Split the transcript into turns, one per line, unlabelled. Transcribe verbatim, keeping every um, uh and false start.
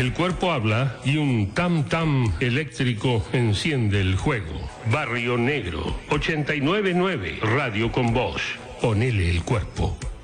El cuerpo habla y un tam-tam eléctrico enciende el juego. Barrio Negro, ochenta y nueve punto nueve, Radio con Vos. Ponele el cuerpo.